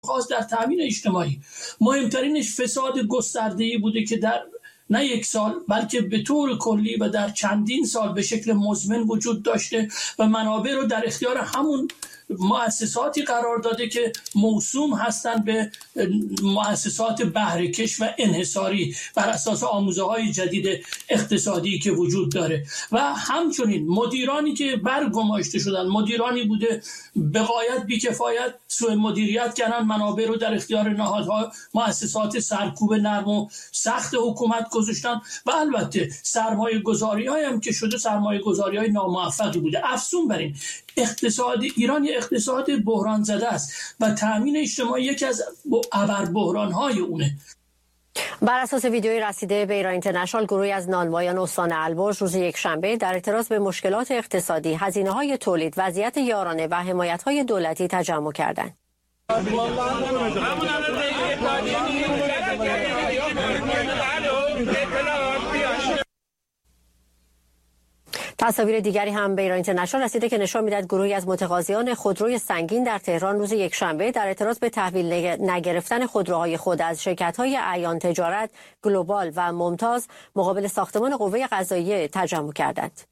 خاص در تامین اجتماعی. مهمترینش فساد گسترده‌ای بوده که در نه یک سال بلکه به طور کلی و در چندین سال به شکل مزمن وجود داشته و منابع رو در اختیار همون مؤسساتی قرار داده که موسوم هستند به مؤسسات بهره‌کش و انحصاری بر اساس آموزه‌های جدید اقتصادی که وجود داره و همچنین مدیرانی که برگماشته شدن، مدیرانی بوده به غایت بی‌کفایت سوء مدیریت کردن، منابع رو در اختیار نهادها، مؤسسات سرکوب نرم و سخت حکومت گذاشتن و البته سرمایه‌گذاری‌هایی هم که شده سرمایه‌گذاری‌های ناموفقی بوده. افزون بر این اقتصاد ایران یک اقتصاد بحران زده است و تامین اجتماعی یکی از ابر بحران‌های اونه. بر اساس ویدیوی رسیده به ایران اینترنشنال، گروهی از نانوایان استان البرز روز یکشنبه در اعتراض به مشکلات اقتصادی، هزینه‌های تولید، وضعیت یارانه و حمایت‌های دولتی تجمع کردند. تصاویر دیگری هم به ایران اینترنشنال رسیده که نشان می‌دهد گروهی از متقاضیان خودروی سنگین در تهران روز یکشنبه در اعتراض به تحویل نگرفتن خودروهای خود از شرکت‌های اعیان تجارت، گلوبال و ممتاز مقابل ساختمان قوه قضاییه تجمع کردند.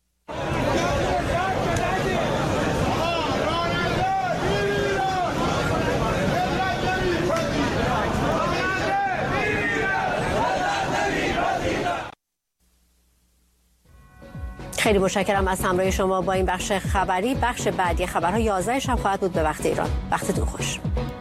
خیلی متشکرم از همراهی شما با این بخش خبری. بخش بعدی خبرها 11 شب خواهد بود به وقت ایران. وقتتون خوش.